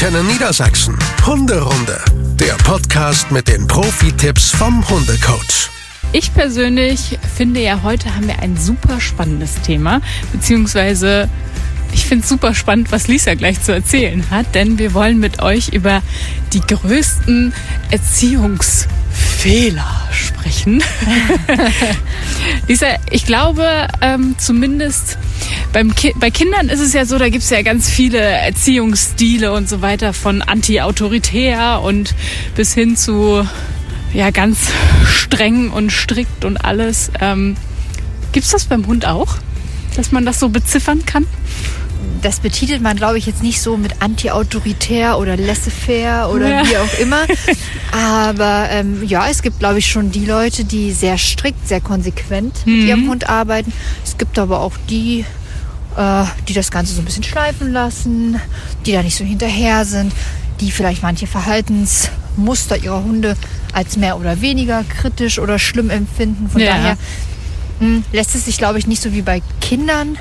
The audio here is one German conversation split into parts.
Antenne Niedersachsen. Hunderunde, der Podcast mit den Profi-Tipps vom Hundecoach. Ich persönlich finde ja, heute haben wir ein super spannendes Thema, beziehungsweise ich finde es super spannend, was Lisa gleich zu erzählen hat, denn wir wollen mit euch über die größten Erziehungsfehler sprechen. Lisa, ich glaube, zumindest bei Kindern ist es ja so, da gibt es ja ganz viele Erziehungsstile und so weiter, von anti-autoritär und bis hin zu ganz streng und strikt und alles. Gibt es das beim Hund auch, dass man das so beziffern kann? Das betitelt man, glaube ich, jetzt nicht so mit anti-autoritär oder laissez-faire oder wie auch immer. Aber es gibt, glaube ich, schon die Leute, die sehr strikt, sehr konsequent mit ihrem Hund arbeiten. Es gibt aber auch die das Ganze so ein bisschen schleifen lassen, die da nicht so hinterher sind, die vielleicht manche Verhaltensmuster ihrer Hunde als mehr oder weniger kritisch oder schlimm empfinden. Von daher lässt es sich, glaube ich, nicht so wie bei Kindern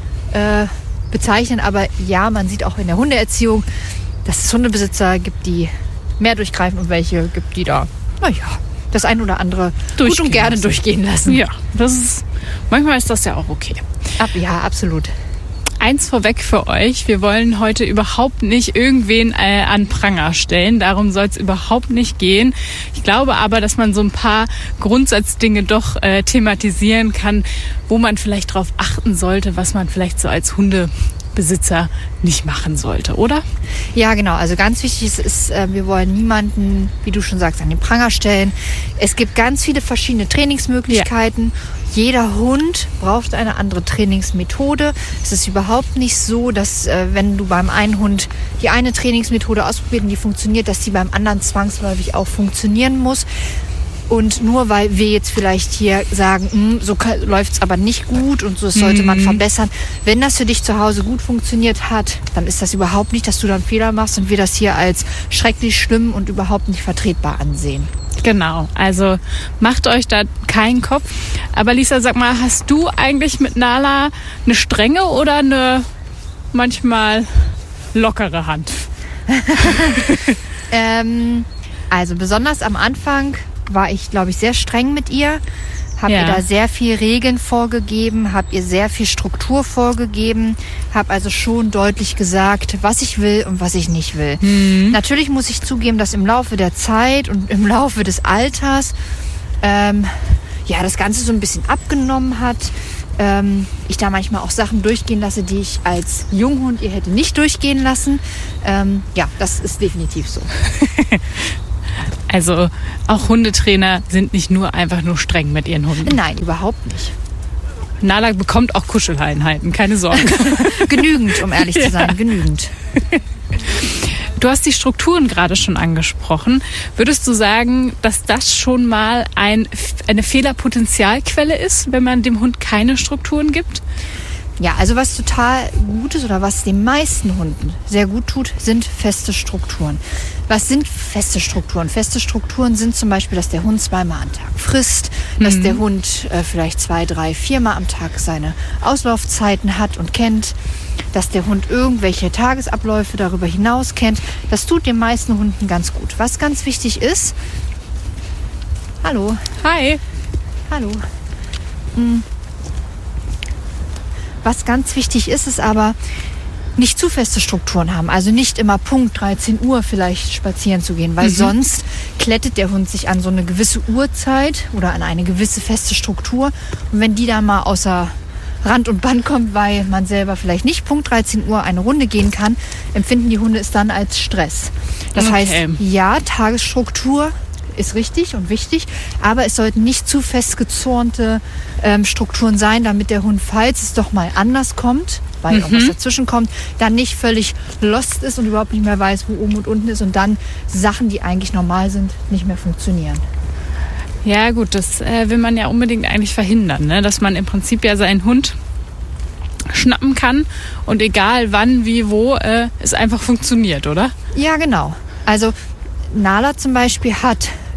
bezeichnen. Aber ja, man sieht auch in der Hundeerziehung, dass es Hundebesitzer gibt, die mehr durchgreifen und welche gibt, die da, das ein oder andere gut und gerne durchgehen lassen. Ja, manchmal ist das ja auch okay. Ja, absolut. Eins vorweg für euch, wir wollen heute überhaupt nicht irgendwen an Pranger stellen, darum soll es überhaupt nicht gehen. Ich glaube aber, dass man so ein paar Grundsatzdinge doch thematisieren kann, wo man vielleicht drauf achten sollte, was man vielleicht so als Hundebesitzer nicht machen sollte, oder? Ja, genau. Also ganz wichtig ist, wir wollen niemanden, wie du schon sagst, an den Pranger stellen. Es gibt ganz viele verschiedene Trainingsmöglichkeiten. Ja. Jeder Hund braucht eine andere Trainingsmethode. Es ist überhaupt nicht so, dass wenn du beim einen Hund die eine Trainingsmethode ausprobiert und die funktioniert, dass die beim anderen zwangsläufig auch funktionieren muss. Und nur weil wir jetzt vielleicht hier sagen, so läuft es aber nicht gut und so, das sollte man verbessern. Wenn das für dich zu Hause gut funktioniert hat, dann ist das überhaupt nicht, dass du dann Fehler machst und wir das hier als schrecklich schlimm und überhaupt nicht vertretbar ansehen. Genau, also macht euch da keinen Kopf. Aber Lisa, sag mal, hast du eigentlich mit Nala eine strenge oder eine manchmal lockere Hand? Also besonders am Anfang war ich, glaube ich, sehr streng mit ihr. Habe ihr da sehr viel Regeln vorgegeben, habe ihr sehr viel Struktur vorgegeben, habe also schon deutlich gesagt, was ich will und was ich nicht will. Natürlich muss ich zugeben, dass im Laufe der Zeit und im Laufe des Alters das Ganze so ein bisschen abgenommen hat. Ich da manchmal auch Sachen durchgehen lasse, die ich als Junghund ihr hätte nicht durchgehen lassen. Das ist definitiv so. Also auch Hundetrainer sind nicht einfach nur streng mit ihren Hunden. Nein, überhaupt nicht. Nala bekommt auch Kuscheleinheiten, keine Sorge. Genügend, um ehrlich zu sein, genügend. Du hast die Strukturen gerade schon angesprochen. Würdest du sagen, dass das schon mal eine Fehlerpotenzialquelle ist, wenn man dem Hund keine Strukturen gibt? Ja, also was total gut ist oder was den meisten Hunden sehr gut tut, sind feste Strukturen. Was sind feste Strukturen? Feste Strukturen sind zum Beispiel, dass der Hund 2-mal am Tag frisst, dass der Hund vielleicht 2, 3, 4-mal am Tag seine Auslaufzeiten hat und kennt, dass der Hund irgendwelche Tagesabläufe darüber hinaus kennt. Das tut den meisten Hunden ganz gut. Was ganz wichtig ist... Hallo. Hi. Hallo. Was ganz wichtig ist aber, nicht zu feste Strukturen haben. Also nicht immer Punkt 13 Uhr vielleicht spazieren zu gehen, weil sonst klettet der Hund sich an so eine gewisse Uhrzeit oder an eine gewisse feste Struktur. Und wenn die da mal außer Rand und Band kommt, weil man selber vielleicht nicht Punkt 13 Uhr eine Runde gehen kann, empfinden die Hunde es dann als Stress. Das heißt, ja, Tagesstruktur ist richtig und wichtig, aber es sollten nicht zu festgezurrte Strukturen sein, damit der Hund, falls es doch mal anders kommt, weil irgendwas dazwischen kommt, dann nicht völlig lost ist und überhaupt nicht mehr weiß, wo oben und unten ist und dann Sachen, die eigentlich normal sind, nicht mehr funktionieren. Ja gut, das will man ja unbedingt eigentlich verhindern, ne? Dass man im Prinzip ja seinen Hund schnappen kann und egal wann, wie, wo, es einfach funktioniert, oder? Ja, genau. Also Nala zum Beispiel hat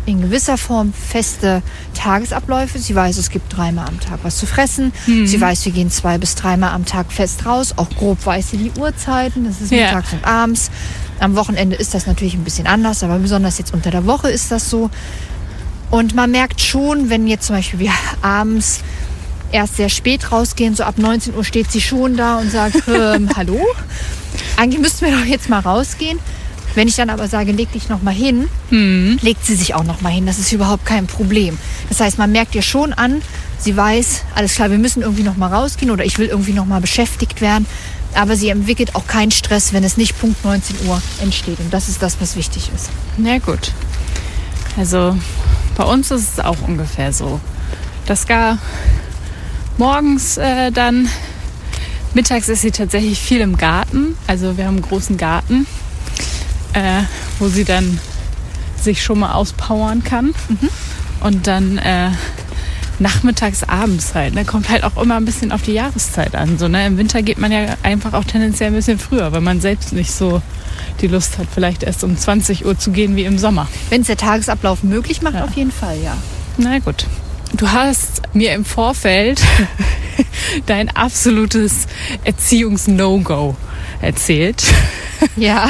in gewisser Form feste Tagesabläufe. Sie weiß, es gibt 3-mal am Tag was zu fressen. Sie weiß, wir gehen 2 bis 3-mal am Tag fest raus. Auch grob weiß sie die Uhrzeiten. Das ist mittags und abends. Am Wochenende ist das natürlich ein bisschen anders, aber besonders jetzt unter der Woche ist das so. Und man merkt schon, wenn jetzt zum Beispiel wir abends erst sehr spät rausgehen, so ab 19 Uhr steht sie schon da und sagt, hallo, eigentlich müssten wir doch jetzt mal rausgehen. Wenn ich dann aber sage, leg dich noch mal hin, legt sie sich auch noch mal hin. Das ist überhaupt kein Problem. Das heißt, man merkt ihr schon an, sie weiß, alles klar, wir müssen irgendwie noch mal rausgehen oder ich will irgendwie noch mal beschäftigt werden. Aber sie entwickelt auch keinen Stress, wenn es nicht Punkt 19 Uhr entsteht. Und das ist das, was wichtig ist. Na gut. Also bei uns ist es auch ungefähr so. Das gar morgens dann, mittags ist sie tatsächlich viel im Garten. Also wir haben einen großen Garten, wo sie dann sich schon mal auspowern kann. Und dann nachmittags, abends halt. Ne? Kommt halt auch immer ein bisschen auf die Jahreszeit an. So, ne? Im Winter geht man ja einfach auch tendenziell ein bisschen früher, weil man selbst nicht so die Lust hat, vielleicht erst um 20 Uhr zu gehen wie im Sommer. Wenn es der Tagesablauf möglich macht, auf jeden Fall, ja. Na gut. Du hast mir im Vorfeld dein absolutes Erziehungs-No-Go erzählt. Ja.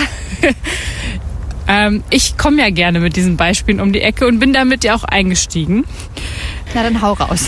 Ich komme ja gerne mit diesen Beispielen um die Ecke und bin damit ja auch eingestiegen. Na, dann hau raus.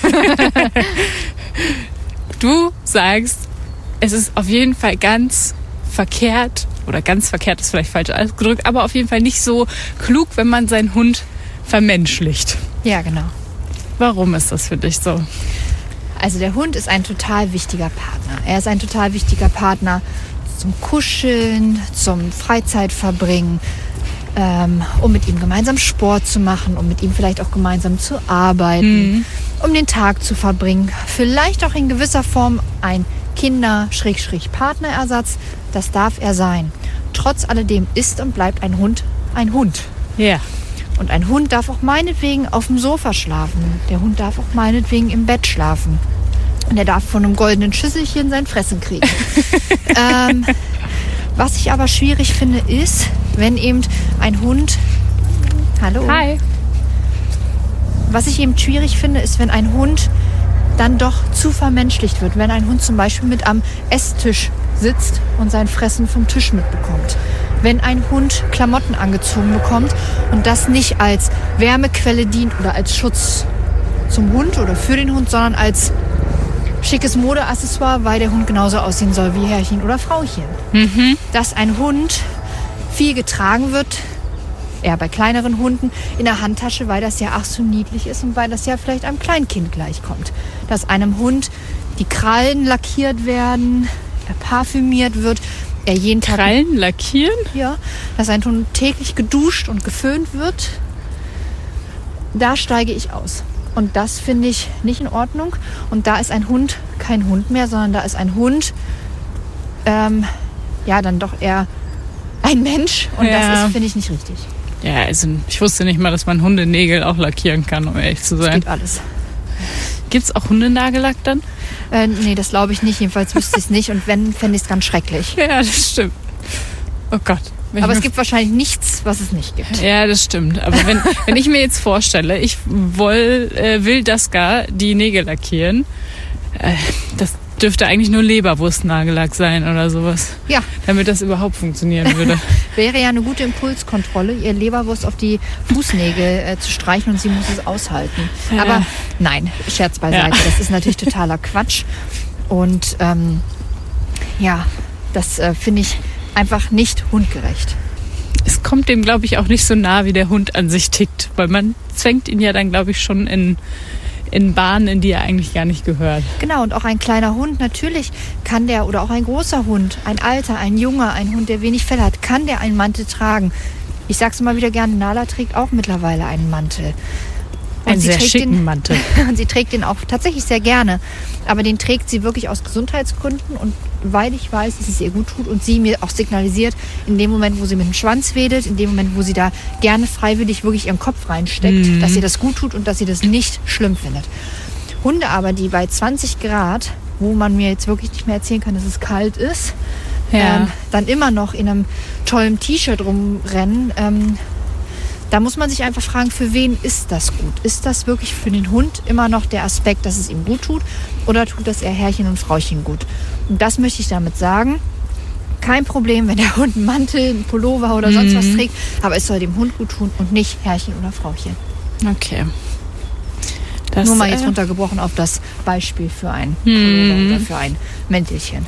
Du sagst, es ist auf jeden Fall ganz verkehrt, oder ganz verkehrt ist vielleicht falsch ausgedrückt, aber auf jeden Fall nicht so klug, wenn man seinen Hund vermenschlicht. Ja, genau. Warum ist das für dich so? Also der Hund ist ein total wichtiger Partner. Er ist ein total wichtiger Partner zum Kuscheln, zum Freizeitverbringen, um mit ihm gemeinsam Sport zu machen, um mit ihm vielleicht auch gemeinsam zu arbeiten, um den Tag zu verbringen. Vielleicht auch in gewisser Form ein Kinder-Partnerersatz. Das darf er sein. Trotz alledem ist und bleibt ein Hund ein Hund. Ja. Und ein Hund darf auch meinetwegen auf dem Sofa schlafen. Der Hund darf auch meinetwegen im Bett schlafen. Und er darf von einem goldenen Schüsselchen sein Fressen kriegen. Was ich aber schwierig finde, ist, wenn eben ein Hund... Hallo? Hi. Was ich eben schwierig finde, ist, wenn ein Hund dann doch zu vermenschlicht wird. Wenn ein Hund zum Beispiel mit am Esstisch sitzt und sein Fressen vom Tisch mitbekommt. Wenn ein Hund Klamotten angezogen bekommt und das nicht als Wärmequelle dient oder als Schutz zum Hund oder für den Hund, sondern als schickes Modeaccessoire, weil der Hund genauso aussehen soll wie Herrchen oder Frauchen. Dass ein Hund viel getragen wird, eher bei kleineren Hunden, in der Handtasche, weil das ja ach so niedlich ist und weil das ja vielleicht einem Kleinkind gleichkommt. Dass einem Hund die Krallen lackiert werden, er parfümiert wird, er jeden Tag... Krallen lackieren? Ja, dass ein Hund täglich geduscht und geföhnt wird. Da steige ich aus. Und das finde ich nicht in Ordnung. Und da ist ein Hund kein Hund mehr, sondern da ist ein Hund, dann doch eher ein Mensch. Und das ist, finde ich, nicht richtig. Ja, also ich wusste nicht mal, dass man Hundenägel auch lackieren kann, um ehrlich zu sein. Das geht alles. Gibt es auch Hundenagellack dann? Nee, das glaube ich nicht. Jedenfalls wüsste ich es nicht. Und wenn, fände ich es ganz schrecklich. Ja, das stimmt. Oh Gott. Aber es gibt wahrscheinlich nichts, was es nicht gibt. Ja, das stimmt. Aber wenn ich mir jetzt vorstelle, ich will das gar die Nägel lackieren, das dürfte eigentlich nur Leberwurstnagellack sein oder sowas. Ja. Damit das überhaupt funktionieren würde. Wäre ja eine gute Impulskontrolle, ihr Leberwurst auf die Fußnägel zu streichen und sie muss es aushalten. Ja. Aber nein, Scherz beiseite. Ja. Das ist natürlich totaler Quatsch. Und das finde ich einfach nicht hundgerecht. Es kommt dem, glaube ich, auch nicht so nah, wie der Hund an sich tickt. Weil man zwängt ihn ja dann, glaube ich, schon in Bahnen, in die er eigentlich gar nicht gehört. Genau, und auch ein kleiner Hund, natürlich kann der, oder auch ein großer Hund, ein alter, ein junger, ein Hund, der wenig Fell hat, kann der einen Mantel tragen. Ich sag's immer wieder gerne, Nala trägt auch mittlerweile einen Mantel. Einen sehr schicken Mantel. Und sie trägt den auch tatsächlich sehr gerne. Aber den trägt sie wirklich aus Gesundheitsgründen und weil ich weiß, dass es ihr gut tut und sie mir auch signalisiert, in dem Moment, wo sie mit dem Schwanz wedelt, in dem Moment, wo sie da gerne freiwillig wirklich ihren Kopf reinsteckt, dass ihr das gut tut und dass sie das nicht schlimm findet. Hunde aber, die bei 20 Grad, wo man mir jetzt wirklich nicht mehr erzählen kann, dass es kalt ist, dann immer noch in einem tollen T-Shirt rumrennen, Da muss man sich einfach fragen, für wen ist das gut? Ist das wirklich für den Hund immer noch der Aspekt, dass es ihm gut tut? Oder tut das eher Herrchen und Frauchen gut? Und das möchte ich damit sagen. Kein Problem, wenn der Hund einen Mantel, einen Pullover oder sonst was trägt. Aber es soll dem Hund gut tun und nicht Herrchen oder Frauchen. Okay. Das, nur mal jetzt runtergebrochen auf das Beispiel für ein Pullover oder für ein Mäntelchen.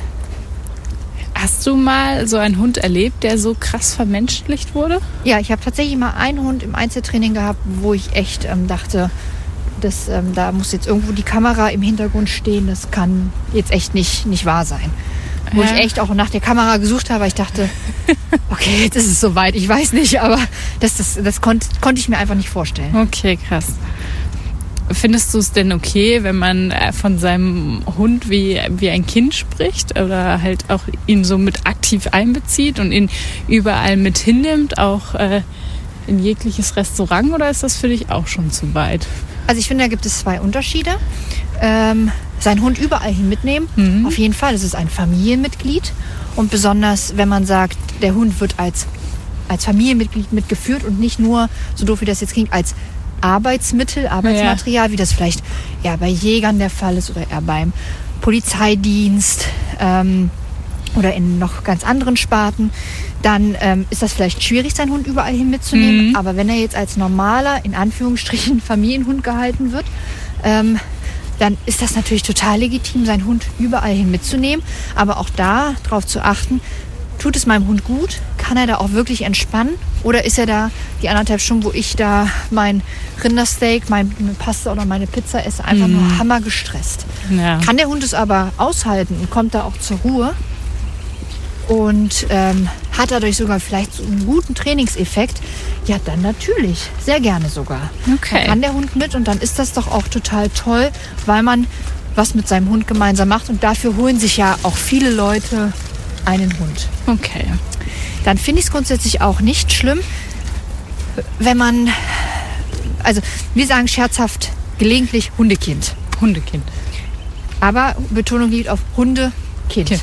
Hast du mal so einen Hund erlebt, der so krass vermenschlicht wurde? Ja, ich habe tatsächlich mal einen Hund im Einzeltraining gehabt, wo ich echt dachte, da muss jetzt irgendwo die Kamera im Hintergrund stehen. Das kann jetzt echt nicht wahr sein. Wo ich echt auch nach der Kamera gesucht habe, weil ich dachte, okay, jetzt ist es soweit, ich weiß nicht, aber das konnte ich mir einfach nicht vorstellen. Okay, krass. Findest du es denn okay, wenn man von seinem Hund wie ein Kind spricht oder halt auch ihn so mit aktiv einbezieht und ihn überall mit hinnimmt, auch in jegliches Restaurant, oder ist das für dich auch schon zu weit? Also ich finde, da gibt es 2 Unterschiede. Seinen Hund überall hin mitnehmen, auf jeden Fall. Es ist ein Familienmitglied und besonders, wenn man sagt, der Hund wird als Familienmitglied mitgeführt und nicht nur, so doof wie das jetzt klingt, als Arbeitsmaterial, wie das vielleicht eher bei Jägern der Fall ist oder eher beim Polizeidienst oder in noch ganz anderen Sparten, dann ist das vielleicht schwierig, seinen Hund überall hin mitzunehmen. Aber wenn er jetzt als normaler, in Anführungsstrichen, Familienhund gehalten wird, dann ist das natürlich total legitim, seinen Hund überall hin mitzunehmen. Aber auch da darauf zu achten, tut es meinem Hund gut? Kann er da auch wirklich entspannen? Oder ist er da die 1,5 Stunden, wo ich da mein Rindersteak, meine Pasta oder meine Pizza esse, einfach nur hammergestresst? Ja. Kann der Hund es aber aushalten und kommt da auch zur Ruhe und hat dadurch sogar vielleicht so einen guten Trainingseffekt, ja, dann natürlich, sehr gerne sogar. Okay. Dann kann der Hund mit und dann ist das doch auch total toll, weil man was mit seinem Hund gemeinsam macht und dafür holen sich ja auch viele Leute einen Hund. Okay. Dann finde ich es grundsätzlich auch nicht schlimm, wenn man, also wir sagen scherzhaft gelegentlich Hundekind. Hundekind. Aber Betonung liegt auf Hundekind. Kind.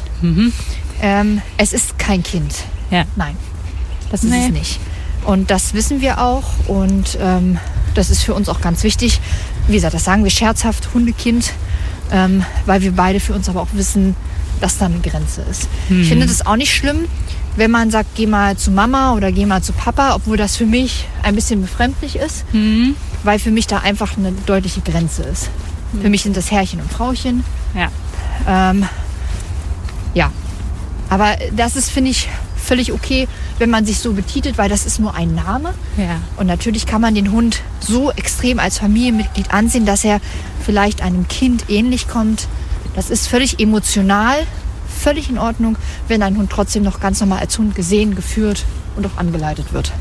Es ist kein Kind. Ja. Nein, das ist es nicht. Und das wissen wir auch und das ist für uns auch ganz wichtig. Wie gesagt, das sagen wir scherzhaft, Hundekind, weil wir beide für uns aber auch wissen, dass da eine Grenze ist. Ich finde das auch nicht schlimm, wenn man sagt, geh mal zu Mama oder geh mal zu Papa, obwohl das für mich ein bisschen befremdlich ist, weil für mich da einfach eine deutliche Grenze ist. Für mich sind das Herrchen und Frauchen. Ja. Ja. Aber das ist, finde ich, völlig okay, wenn man sich so betitelt, weil das ist nur ein Name. Ja. Und natürlich kann man den Hund so extrem als Familienmitglied ansehen, dass er vielleicht einem Kind ähnlich kommt. Das ist völlig emotional, völlig in Ordnung, wenn ein Hund trotzdem noch ganz normal als Hund gesehen, geführt und auch angeleitet wird.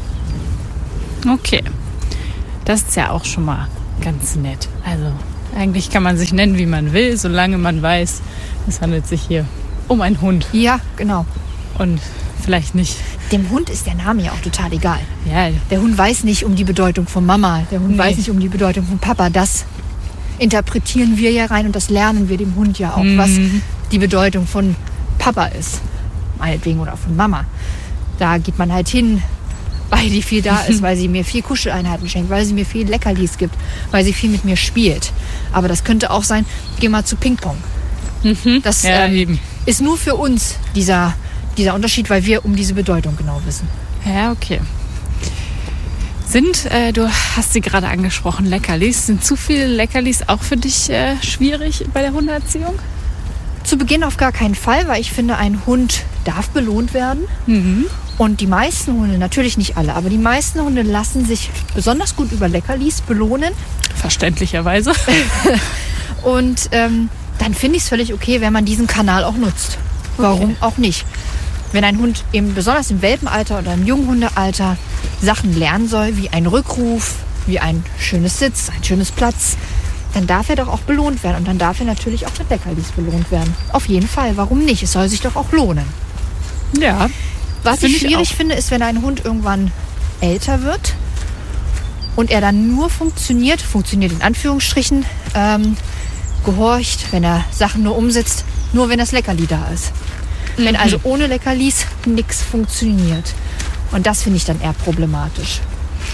Okay. Das ist ja auch schon mal ganz nett. Also eigentlich kann man sich nennen, wie man will, solange man weiß, es handelt sich hier um einen Hund. Ja, genau. Und vielleicht nicht. Dem Hund ist der Name ja auch total egal. Ja. Der Hund weiß nicht um die Bedeutung von Mama. Der Hund weiß nicht um die Bedeutung von Papa. Das interpretieren wir ja rein und das lernen wir dem Hund ja auch, was die Bedeutung von Papa ist. Meinetwegen oder von Mama. Da geht man halt hin, weil die viel da ist, weil sie mir viel Kuscheleinheiten schenkt, weil sie mir viel Leckerlis gibt, weil sie viel mit mir spielt. Aber das könnte auch sein, geh mal zu Ping-Pong. Das ist nur für uns dieser Unterschied, weil wir um diese Bedeutung genau wissen. Ja, okay. Du hast sie gerade angesprochen, Leckerlis. Sind zu viele Leckerlis auch für dich schwierig bei der Hundeerziehung? Zu Beginn auf gar keinen Fall, weil ich finde, ein Hund darf belohnt werden. Und die meisten Hunde, natürlich nicht alle, aber die meisten Hunde lassen sich besonders gut über Leckerlis belohnen. Verständlicherweise. Und dann finde ich es völlig okay, wenn man diesen Kanal auch nutzt. Warum auch nicht? Wenn ein Hund eben besonders im Welpenalter oder im Junghundealter Sachen lernen soll, wie ein Rückruf, wie ein schönes Sitz, ein schönes Platz, dann darf er doch auch belohnt werden. Und dann darf er natürlich auch mit Leckerlis belohnt werden. Auf jeden Fall, warum nicht? Es soll sich doch auch lohnen. Ja. Was ich schwierig finde, ist, wenn ein Hund irgendwann älter wird und er dann nur funktioniert in Anführungsstrichen, gehorcht, wenn er Sachen nur umsetzt, nur wenn das Leckerli da ist. Wenn also ohne Leckerlis nichts funktioniert. Und das finde ich dann eher problematisch.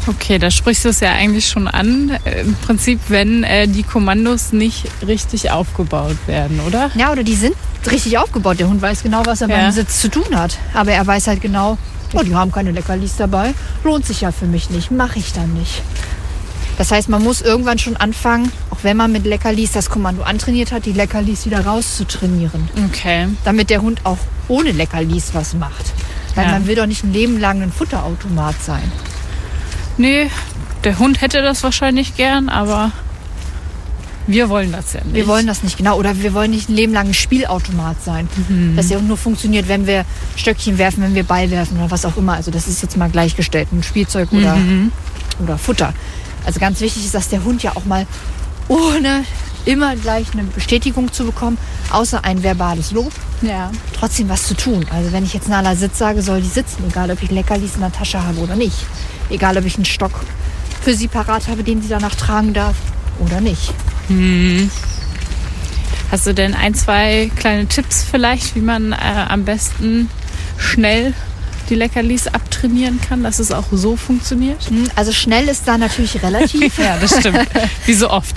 Okay, da sprichst du es ja eigentlich schon an. Im Prinzip, wenn die Kommandos nicht richtig aufgebaut werden, oder? Ja, oder die sind richtig aufgebaut. Der Hund weiß genau, was er beim Sitz zu tun hat. Aber er weiß halt genau, oh, die haben keine Leckerlis dabei. Lohnt sich ja für mich nicht, mache ich dann nicht. Das heißt, man muss irgendwann schon anfangen, auch wenn man mit Leckerlis das Kommando antrainiert hat, die Leckerlis wieder rauszutrainieren. Okay. Damit der Hund auch ohne Leckerlis was macht. Weil man will doch nicht ein Leben lang ein Futterautomat sein. Nee, der Hund hätte das wahrscheinlich gern, aber wir wollen das ja nicht. Wir wollen das nicht, genau. Oder wir wollen nicht ein Leben lang ein Spielautomat sein. Dass der Hund nur funktioniert, wenn wir Stöckchen werfen, wenn wir Ball werfen oder was auch immer. Also das ist jetzt mal gleichgestellt, ein Spielzeug oder Futter. Also ganz wichtig ist, dass der Hund ja auch mal ohne immer gleich eine Bestätigung zu bekommen, außer ein verbales Lob, trotzdem was zu tun. Also wenn ich jetzt Nala Sitz sage, soll die sitzen, egal ob ich Leckerlis in der Tasche habe oder nicht. Egal ob ich einen Stock für sie parat habe, den sie danach tragen darf oder nicht. Hast du denn 1, 2 kleine Tipps vielleicht, wie man am besten schnell die Leckerlis abtrainieren kann, dass es auch so funktioniert? Also schnell ist da natürlich relativ. Ja, das stimmt. Wie so oft.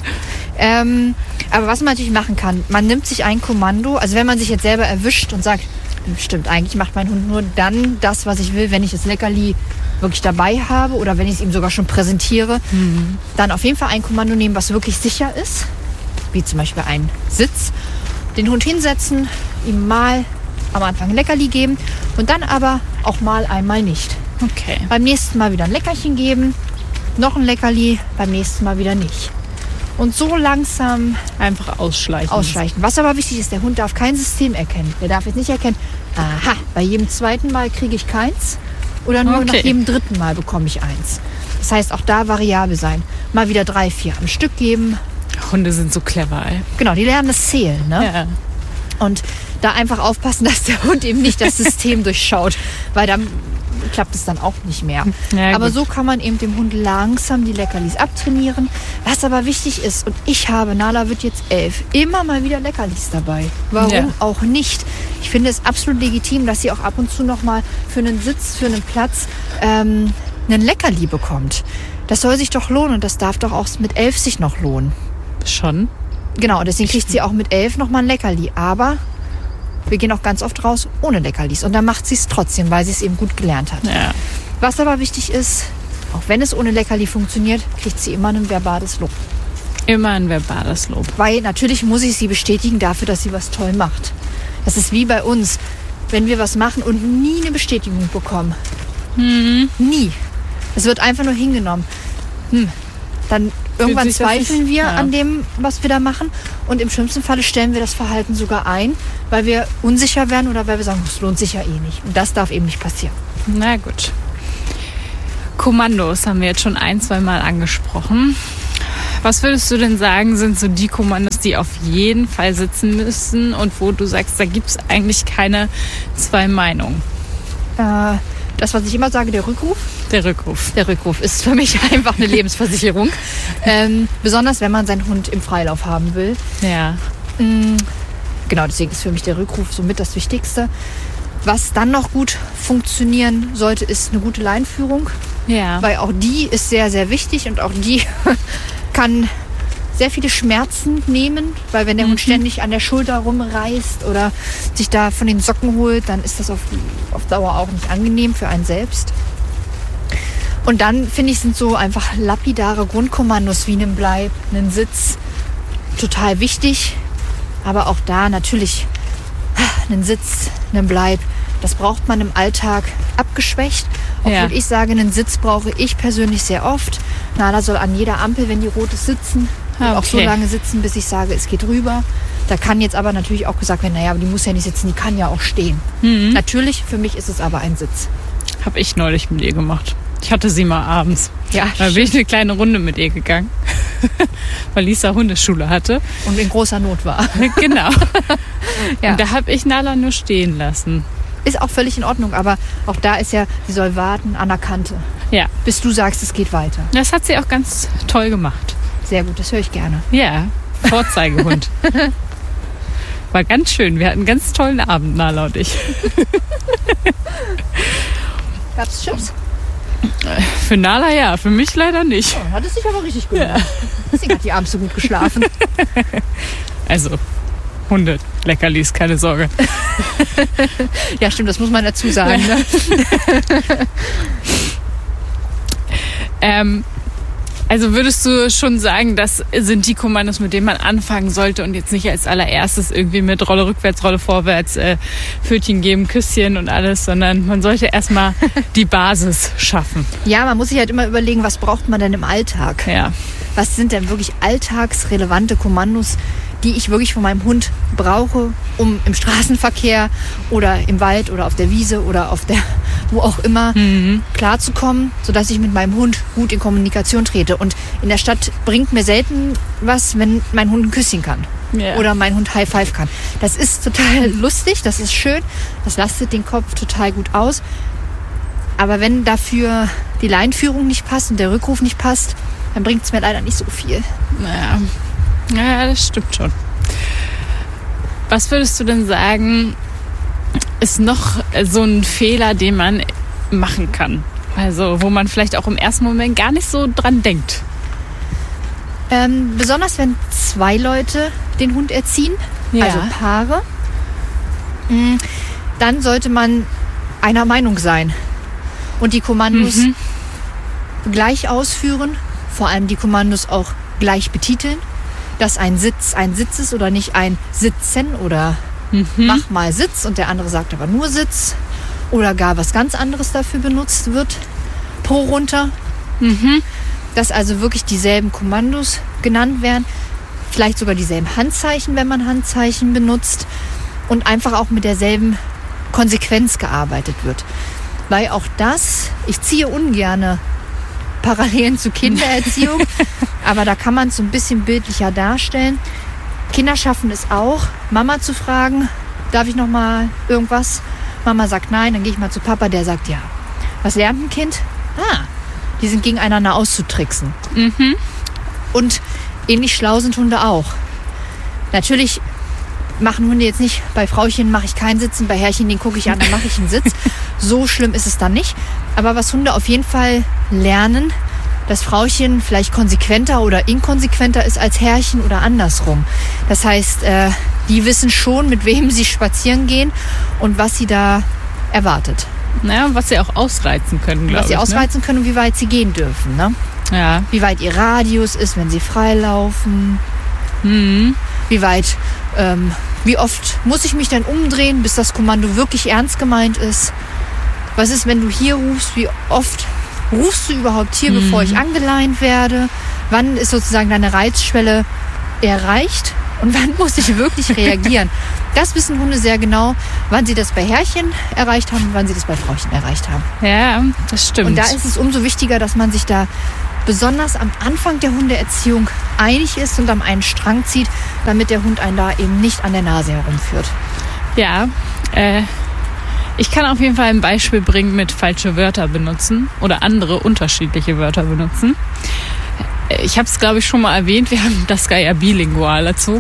Aber was man natürlich machen kann, man nimmt sich ein Kommando, also wenn man sich jetzt selber erwischt und sagt, stimmt, eigentlich macht mein Hund nur dann das, was ich will, wenn ich das Leckerli wirklich dabei habe oder wenn ich es ihm sogar schon präsentiere, dann auf jeden Fall ein Kommando nehmen, was wirklich sicher ist, wie zum Beispiel ein Sitz, den Hund hinsetzen, ihm mal am Anfang ein Leckerli geben und dann aber auch mal einmal nicht. Okay. Beim nächsten Mal wieder ein Leckerchen geben, noch ein Leckerli, beim nächsten Mal wieder nicht. Und so langsam einfach ausschleichen. Was aber wichtig ist, der Hund darf kein System erkennen. Der darf jetzt nicht erkennen, aha, bei jedem zweiten Mal kriege ich keins oder nur nach jedem dritten Mal bekomme ich eins. Das heißt, auch da variabel sein. Mal wieder 3, 4 am Stück geben. Hunde sind so clever, ey. Genau, die lernen das Zählen, ne? Ja. Und da einfach aufpassen, dass der Hund eben nicht das System durchschaut, weil dann klappt es dann auch nicht mehr. Ja, aber gut. so kann man eben dem Hund langsam die Leckerlis abtrainieren. Was aber wichtig ist, und ich habe, Nala wird jetzt 11, immer mal wieder Leckerlis dabei. Warum auch nicht? Ich finde es absolut legitim, dass sie auch ab und zu noch mal für einen Sitz, für einen Platz einen Leckerli bekommt. Das soll sich doch lohnen und das darf doch auch mit 11 sich noch lohnen. Schon. Genau, deswegen kriegt sie auch mit 11 noch mal ein Leckerli. Aber wir gehen auch ganz oft raus ohne Leckerlis. Und dann macht sie es trotzdem, weil sie es eben gut gelernt hat. Ja. Was aber wichtig ist, auch wenn es ohne Leckerli funktioniert, kriegt sie immer ein verbales Lob. Immer ein verbales Lob. Weil natürlich muss ich sie bestätigen dafür, dass sie was toll macht. Das ist wie bei uns. Wenn wir was machen und nie eine Bestätigung bekommen. Nie. Es wird einfach nur hingenommen. Dann irgendwann zweifeln wir an dem, was wir da machen. Und im schlimmsten Falle stellen wir das Verhalten sogar ein, weil wir unsicher werden oder weil wir sagen, es lohnt sich ja eh nicht. Und das darf eben nicht passieren. Na gut. Kommandos haben wir jetzt schon 1, 2 Mal angesprochen. Was würdest du denn sagen, sind so die Kommandos, die auf jeden Fall sitzen müssen und wo du sagst, da gibt es eigentlich keine 2 Meinungen? Das, was ich immer sage, der Rückruf. Der Rückruf. Der Rückruf ist für mich einfach eine Lebensversicherung. Besonders, wenn man seinen Hund im Freilauf haben will. Ja. Genau, deswegen ist für mich der Rückruf somit das Wichtigste. Was dann noch gut funktionieren sollte, ist eine gute Leinführung. Ja. Weil auch die ist sehr, sehr wichtig und auch die kann sehr viele Schmerzen nehmen, weil wenn der Hund ständig an der Schulter rumreißt oder sich da von den Socken holt, dann ist das auf Dauer auch nicht angenehm für einen selbst. Und dann, finde ich, sind so einfach lapidare Grundkommandos wie einen Bleib, einen Sitz total wichtig. Aber auch da natürlich einen Sitz, einen Bleib, das braucht man im Alltag abgeschwächt. Obwohl ich sage, einen Sitz brauche ich persönlich sehr oft. Nala soll an jeder Ampel, wenn die rot ist, sitzen. Und auch so lange sitzen, bis ich sage, es geht rüber. Da kann jetzt aber natürlich auch gesagt werden, naja, aber die muss ja nicht sitzen, die kann ja auch stehen. Natürlich, für mich ist es aber ein Sitz. Habe ich neulich mit ihr gemacht. Ich hatte sie mal abends. Ja, da bin ich eine kleine Runde mit ihr gegangen, weil Lisa Hundeschule hatte. Und in großer Not war. Genau. Und da habe ich Nala nur stehen lassen. Ist auch völlig in Ordnung, aber auch da ist ja, sie soll warten an der Kante. Ja. Bis du sagst, es geht weiter. Das hat sie auch ganz toll gemacht. Sehr gut, das höre ich gerne. Ja, Vorzeigehund. War ganz schön. Wir hatten einen ganz tollen Abend, Nala und ich. Gab's Chips? Für Nala ja, für mich leider nicht. Oh, hat es sich aber richtig gut gemacht. Deswegen hat die abends so gut geschlafen. Also, Hunde, Leckerlis, keine Sorge. Ja, stimmt, das muss man dazu sagen. Ne? Also würdest du schon sagen, das sind die Kommandos, mit denen man anfangen sollte und jetzt nicht als allererstes irgendwie mit Rolle rückwärts, Rolle vorwärts, Pfötchen geben, Küsschen und alles, sondern man sollte erstmal die Basis schaffen. Ja, man muss sich halt immer überlegen, was braucht man denn im Alltag? Ja. Was sind denn wirklich alltagsrelevante Kommandos, die ich wirklich von meinem Hund brauche, um im Straßenverkehr oder im Wald oder auf der Wiese oder auf der, wo auch immer, klarzukommen, sodass ich mit meinem Hund gut in Kommunikation trete. Und in der Stadt bringt mir selten was, wenn mein Hund ein Küsschen kann. Ja. Oder mein Hund High Five kann. Das ist total lustig, das ist schön, das lastet den Kopf total gut aus. Aber wenn dafür die Leinführung nicht passt und der Rückruf nicht passt, dann bringt es mir leider nicht so viel. Ja, das stimmt schon. Was würdest du denn sagen, ist noch so ein Fehler, den man machen kann? Also, wo man vielleicht auch im ersten Moment gar nicht so dran denkt. Besonders wenn 2 Leute den Hund erziehen, also Paare, dann sollte man einer Meinung sein und die Kommandos gleich ausführen, vor allem die Kommandos auch gleich betiteln, dass ein Sitz ist oder nicht ein Sitzen oder mach mal Sitz und der andere sagt aber nur Sitz oder gar was ganz anderes dafür benutzt wird, Po runter. Dass also wirklich dieselben Kommandos genannt werden, vielleicht sogar dieselben Handzeichen, wenn man Handzeichen benutzt und einfach auch mit derselben Konsequenz gearbeitet wird. Weil auch das, ich ziehe ungerne Parallelen zu Kindererziehung, aber da kann man es so ein bisschen bildlicher darstellen. Kinder schaffen es auch, Mama zu fragen, darf ich noch mal irgendwas? Mama sagt nein, dann gehe ich mal zu Papa, der sagt ja. Was lernt ein Kind? Die sind gegeneinander auszutricksen. Und ähnlich schlau sind Hunde auch. Natürlich machen Hunde jetzt nicht, bei Frauchen mache ich keinen Sitzen, bei Herrchen, den gucke ich an, dann mache ich einen Sitz. So schlimm ist es dann nicht. Aber was Hunde auf jeden Fall lernen, dass Frauchen vielleicht konsequenter oder inkonsequenter ist als Herrchen oder andersrum. Das heißt, die wissen schon, mit wem sie spazieren gehen und was sie da erwartet. Naja, was sie auch ausreizen können, glaube ich. Was sie ausreizen können und wie weit sie gehen dürfen. Ne? Ja. Wie weit ihr Radius ist, wenn sie freilaufen. Wie weit, wie oft muss ich mich denn umdrehen, bis das Kommando wirklich ernst gemeint ist? Was ist, wenn du hier rufst? Wie oft rufst du überhaupt hier, bevor ich angeleint werde? Wann ist sozusagen deine Reizschwelle erreicht? Und wann muss ich wirklich reagieren? Das wissen Hunde sehr genau, wann sie das bei Herrchen erreicht haben und wann sie das bei Frauchen erreicht haben. Ja, das stimmt. Und da ist es umso wichtiger, dass man sich da besonders am Anfang der Hundeerziehung einig ist und am einen Strang zieht, damit der Hund einen da eben nicht an der Nase herumführt. Ja, ich kann auf jeden Fall ein Beispiel bringen mit falsche Wörter benutzen oder andere unterschiedliche Wörter benutzen. Ich habe es, glaube ich, schon mal erwähnt, wir haben das ja bilingual erzogen.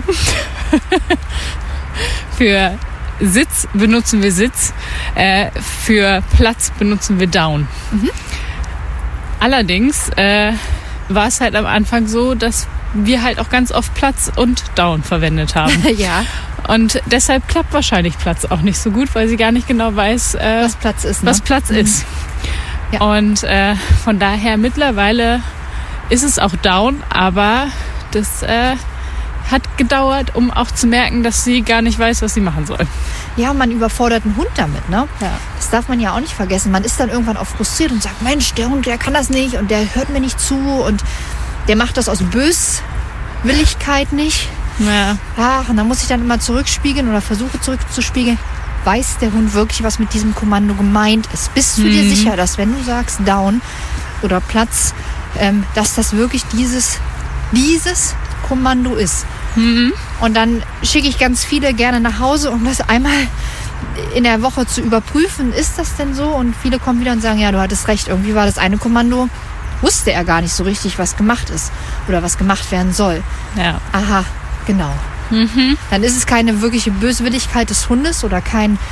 Für Sitz benutzen wir Sitz, für Platz benutzen wir Down. Allerdings war es halt am Anfang so, dass wir halt auch ganz oft Platz und Down verwendet haben. Ja. Und deshalb klappt wahrscheinlich Platz auch nicht so gut, weil sie gar nicht genau weiß, was Platz ist. Ne? Was Platz ist. Ja. Und von daher mittlerweile ist es auch Down, aber das hat gedauert, um auch zu merken, dass sie gar nicht weiß, was sie machen soll. Ja, man überfordert einen Hund damit, ne? Ja. Das darf man ja auch nicht vergessen. Man ist dann irgendwann auch frustriert und sagt, Mensch, der Hund, der kann das nicht und der hört mir nicht zu und der macht das aus Böswilligkeit nicht. Ja. Ach, und dann muss ich dann immer zurückspiegeln oder versuche zurückzuspiegeln. Weiß der Hund wirklich, was mit diesem Kommando gemeint ist? Bist du dir sicher, dass wenn du sagst Down oder Platz, dass das wirklich dieses Kommando ist? Und dann schicke ich ganz viele gerne nach Hause, um das einmal in der Woche zu überprüfen. Ist das denn so? Und viele kommen wieder und sagen, ja, du hattest recht. Irgendwie war das eine Kommando, wusste er gar nicht so richtig, was gemacht ist oder was gemacht werden soll. Ja. Aha, genau. Dann ist es keine wirkliche Böswilligkeit des Hundes oder kein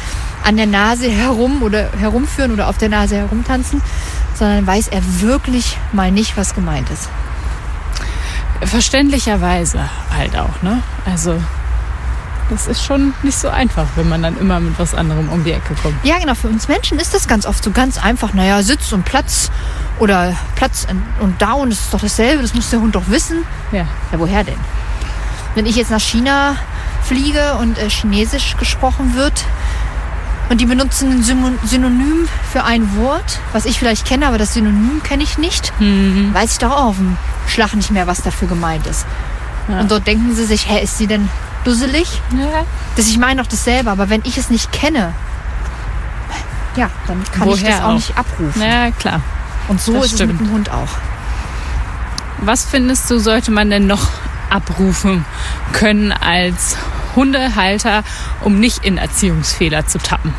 an der Nase herumführen oder auf der Nase herumtanzen, sondern weiß er wirklich mal nicht, was gemeint ist. Verständlicherweise halt auch, ne? Also das ist schon nicht so einfach, wenn man dann immer mit was anderem um die Ecke kommt. Ja, genau. Für uns Menschen ist das ganz oft so ganz einfach. Naja, Sitz und Platz oder Platz und Down, das ist doch dasselbe. Das muss der Hund doch wissen. Ja. Ja, woher denn? Wenn ich jetzt nach China fliege und Chinesisch gesprochen wird und die benutzen ein Synonym für ein Wort, was ich vielleicht kenne, aber das Synonym kenne ich nicht, weiß ich doch auch auf dem Schlag nicht mehr, was dafür gemeint ist. Ja. Und dort denken sie sich, ist sie denn dusselig? Ja. Ich meine doch dasselbe, aber wenn ich es nicht kenne, ja, dann kann ich das auch nicht abrufen. Ja, klar. Und so ist es mit dem Hund auch. Was findest du, sollte man denn noch abrufen können als Hundehalter, um nicht in Erziehungsfehler zu tappen?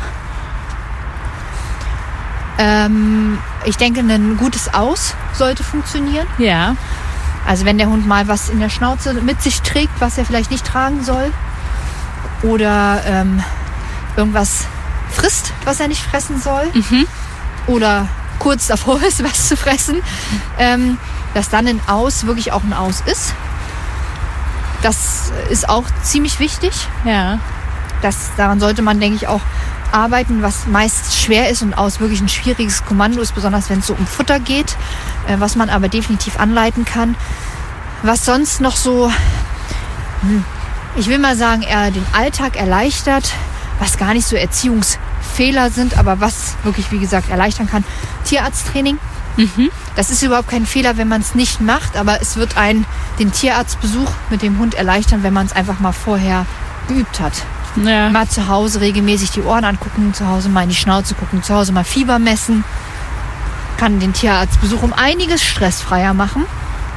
Ich denke, ein gutes Aus sollte funktionieren. Ja. Also wenn der Hund mal was in der Schnauze mit sich trägt, was er vielleicht nicht tragen soll, oder irgendwas frisst, was er nicht fressen soll, oder kurz davor ist, was zu fressen, dass dann ein Aus wirklich auch ein Aus ist. Das ist auch ziemlich wichtig. Ja. Daran sollte man, denke ich, auch arbeiten, was meist schwer ist und Aus wirklich ein schwieriges Kommando ist, besonders wenn es so um Futter geht, was man aber definitiv anleiten kann. Was sonst noch so, ich will mal sagen, eher den Alltag erleichtert, was gar nicht so Erziehungsfehler sind, aber was wirklich, wie gesagt, erleichtern kann. Tierarzttraining. Das ist überhaupt kein Fehler, wenn man es nicht macht, aber es wird den Tierarztbesuch mit dem Hund erleichtern, wenn man es einfach mal vorher geübt hat. Ja. Mal zu Hause regelmäßig die Ohren angucken, zu Hause mal in die Schnauze gucken, zu Hause mal Fieber messen. Kann den Tierarztbesuch um einiges stressfreier machen.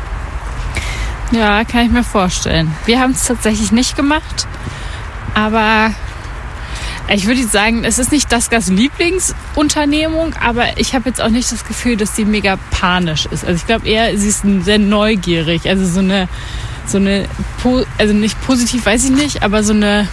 Ja, kann ich mir vorstellen. Wir haben es tatsächlich nicht gemacht, aber ich würde sagen, es ist nicht das Lieblingsunternehmung, aber ich habe jetzt auch nicht das Gefühl, dass sie mega panisch ist. Also ich glaube eher, sie ist sehr neugierig. Also so eine, also nicht positiv, weiß ich nicht, aber so eine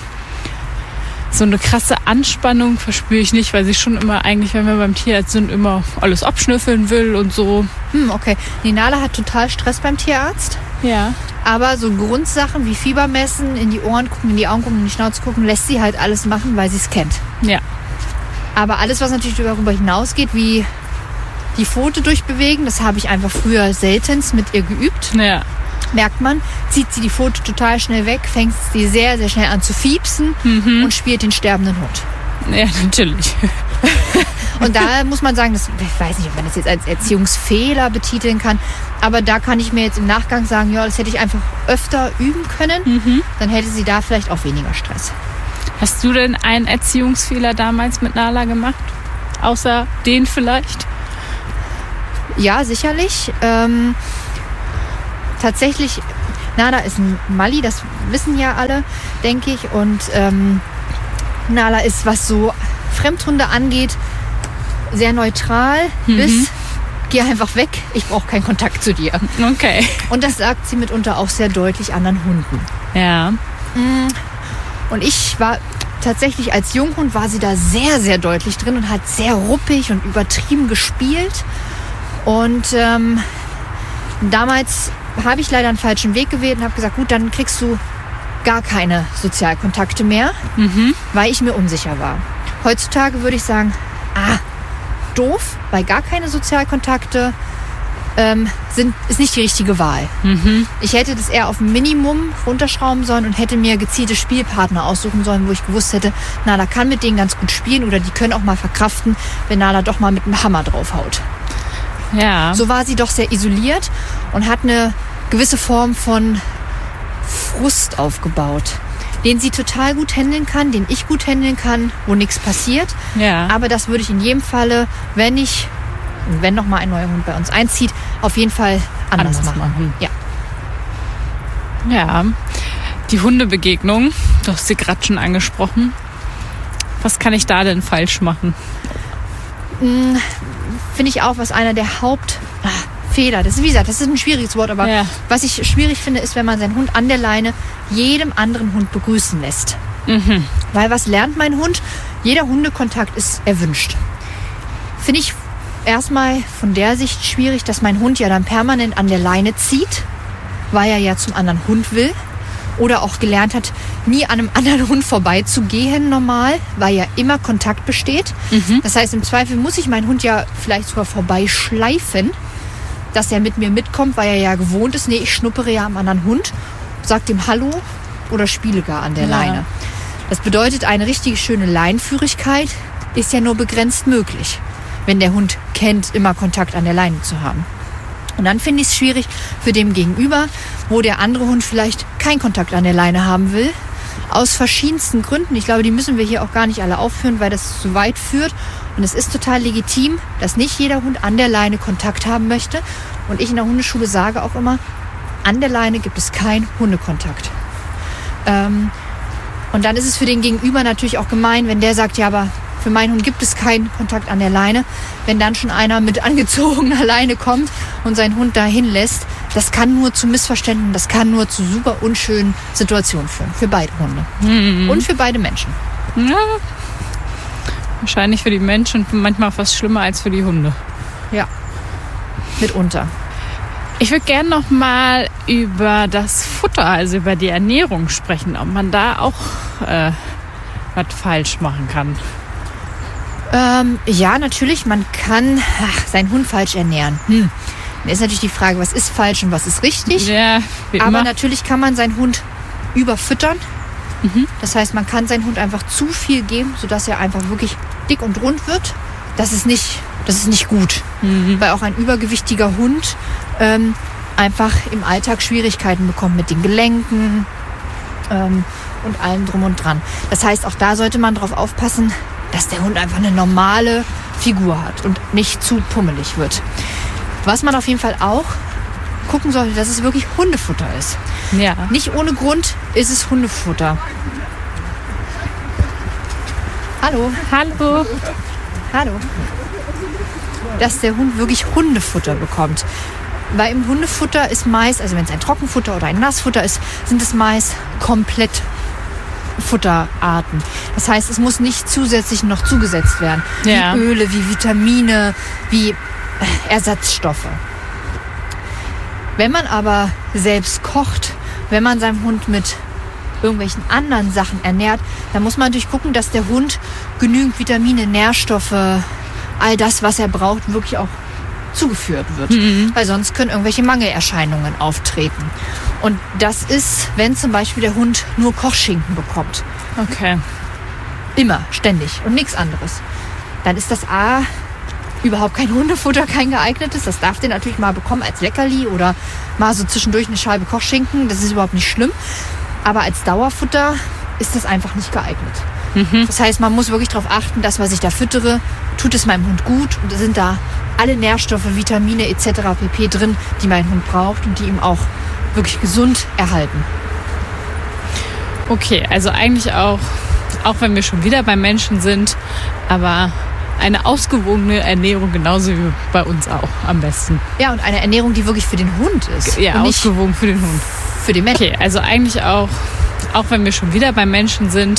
krasse Anspannung verspüre ich nicht, weil sie schon immer eigentlich, wenn wir beim Tierarzt sind, immer alles abschnüffeln will und so. Okay. Die Nala hat total Stress beim Tierarzt. Ja. Aber so Grundsachen wie Fieber messen, in die Ohren gucken, in die Augen gucken, in die Schnauze gucken, lässt sie halt alles machen, weil sie es kennt. Ja. Aber alles, was natürlich darüber hinausgeht, wie die Pfote durchbewegen, das habe ich einfach früher seltenst mit ihr geübt. Ja. Merkt man, zieht sie die Pfote total schnell weg, fängt sie sehr, sehr schnell an zu fiepsen und spielt den sterbenden Hund. Ja, natürlich. Und da muss man sagen, ich weiß nicht, ob man das jetzt als Erziehungsfehler betiteln kann, aber da kann ich mir jetzt im Nachgang sagen, ja, das hätte ich einfach öfter üben können, dann hätte sie da vielleicht auch weniger Stress. Hast du denn einen Erziehungsfehler damals mit Nala gemacht? Außer den vielleicht? Ja, sicherlich. Tatsächlich, Nala ist ein Mali, das wissen ja alle, denke ich. Und Nala ist, was so Fremdhunde angeht, sehr neutral bis, geh einfach weg, ich brauche keinen Kontakt zu dir. Okay. Und das sagt sie mitunter auch sehr deutlich anderen Hunden. Ja. Und ich war tatsächlich als Junghund, war sie da sehr, sehr deutlich drin und hat sehr ruppig und übertrieben gespielt. Und damals habe ich leider einen falschen Weg gewählt und habe gesagt, gut, dann kriegst du gar keine Sozialkontakte mehr, weil ich mir unsicher war. Heutzutage würde ich sagen, doof, weil gar keine Sozialkontakte ist nicht die richtige Wahl. Ich hätte das eher auf ein Minimum runterschrauben sollen und hätte mir gezielte Spielpartner aussuchen sollen, wo ich gewusst hätte, Nala kann mit denen ganz gut spielen oder die können auch mal verkraften, wenn Nala doch mal mit einem Hammer draufhaut. Ja. So war sie doch sehr isoliert und hat eine gewisse Form von Frust aufgebaut, den sie total gut handeln kann, den ich gut handeln kann, wo nichts passiert. Ja. Aber das würde ich in jedem Falle, wenn noch mal ein neuer Hund bei uns einzieht, auf jeden Fall anders machen. Ja. Ja. Die Hundebegegnung, du hast sie gerade schon angesprochen. Was kann ich da denn falsch machen? Finde ich auch, was einer der Hauptfehler, das ist, wie gesagt, das ist ein schwieriges Wort, aber was ich schwierig finde, ist, wenn man seinen Hund an der Leine jedem anderen Hund begrüßen lässt. Weil was lernt mein Hund? Jeder Hundekontakt ist erwünscht. Finde ich erstmal von der Sicht schwierig, dass mein Hund ja dann permanent an der Leine zieht, weil er ja zum anderen Hund will. Oder auch gelernt hat, nie an einem anderen Hund vorbeizugehen normal, weil ja immer Kontakt besteht. Das heißt, im Zweifel muss ich meinen Hund ja vielleicht sogar vorbeischleifen, dass er mit mir mitkommt, weil er ja gewohnt ist. Nee, ich schnuppere ja am anderen Hund, sag dem Hallo oder spiele gar an der Leine. Das bedeutet, eine richtig schöne Leinenführigkeit ist ja nur begrenzt möglich, wenn der Hund kennt, immer Kontakt an der Leine zu haben. Und dann finde ich es schwierig für den Gegenüber, wo der andere Hund vielleicht keinen Kontakt an der Leine haben will. Aus verschiedensten Gründen. Ich glaube, die müssen wir hier auch gar nicht alle aufführen, weil das zu weit führt. Und es ist total legitim, dass nicht jeder Hund an der Leine Kontakt haben möchte. Und ich in der Hundeschule sage auch immer, an der Leine gibt es keinen Hundekontakt. Und dann ist es für den Gegenüber natürlich auch gemein, wenn der sagt, ja, aber für meinen Hund gibt es keinen Kontakt an der Leine. Wenn dann schon einer mit angezogener Leine kommt und seinen Hund dahin lässt, das kann nur zu Missverständnissen, das kann nur zu super unschönen Situationen führen. Für beide Hunde. Und für beide Menschen. Ja, wahrscheinlich für die Menschen manchmal fast schlimmer als für die Hunde. Ja, mitunter. Ich würde gerne noch mal über das Futter, also über die Ernährung sprechen, ob man da auch was falsch machen kann. Ja, natürlich, man kann seinen Hund falsch ernähren. Da ist natürlich die Frage, was ist falsch und was ist richtig. Ja, wie Aber immer. natürlich kann man seinen Hund überfüttern. Das heißt, man kann seinen Hund einfach zu viel geben, sodass er einfach wirklich dick und rund wird. Das ist nicht gut, weil auch ein übergewichtiger Hund einfach im Alltag Schwierigkeiten bekommt mit den Gelenken und allem drum und dran. Das heißt, auch da sollte man darauf aufpassen, dass der Hund einfach eine normale Figur hat und nicht zu pummelig wird. Was man auf jeden Fall auch gucken sollte, dass es wirklich Hundefutter ist. Ja. Nicht ohne Grund ist es Hundefutter. Hallo. Hallo. Hallo. Dass der Hund wirklich Hundefutter bekommt. Weil im Hundefutter ist meist, also wenn es ein Trockenfutter oder ein Nassfutter ist, sind es meist komplett Futterarten. Das heißt, es muss nicht zusätzlich noch zugesetzt werden. Ja. Wie Öle, wie Vitamine, wie Ersatzstoffe. Wenn man aber selbst kocht, wenn man seinen Hund mit irgendwelchen anderen Sachen ernährt, dann muss man natürlich gucken, dass der Hund genügend Vitamine, Nährstoffe, all das, was er braucht, wirklich auch zugeführt wird. Weil sonst können irgendwelche Mangelerscheinungen auftreten. Und das ist, wenn zum Beispiel der Hund nur Kochschinken bekommt. Okay. Immer, ständig und nichts anderes. Dann ist das A, überhaupt kein Hundefutter, kein geeignetes. Das darf der natürlich mal bekommen als Leckerli oder mal so zwischendurch eine Scheibe Kochschinken. Das ist überhaupt nicht schlimm. Aber als Dauerfutter ist das einfach nicht geeignet. Das heißt, man muss wirklich darauf achten, dass was ich da füttere, tut es meinem Hund gut und sind da alle Nährstoffe, Vitamine etc. pp. Drin, die mein Hund braucht und die ihm auch wirklich gesund erhalten. Okay, also eigentlich auch wenn wir schon wieder beim Menschen sind, aber eine ausgewogene Ernährung genauso wie bei uns auch am besten. Ja, und eine Ernährung, die wirklich für den Hund ist. Ja, und nicht ausgewogen für den Hund. für den Menschen. Okay, also eigentlich auch wenn wir schon wieder beim Menschen sind,